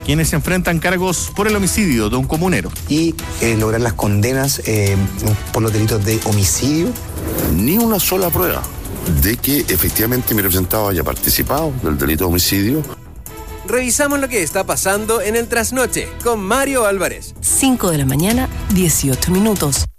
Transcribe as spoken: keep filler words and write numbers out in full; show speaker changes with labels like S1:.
S1: quienes se enfrentan cargos por el homicidio de un comunero.
S2: Y eh, lograr las condenas eh, por los delitos de homicidio.
S3: Ni una sola prueba de que efectivamente mi representado haya participado del delito de homicidio.
S4: Revisamos lo que está pasando en el trasnoche con Mario Álvarez.
S5: cinco de la mañana, dieciocho minutos.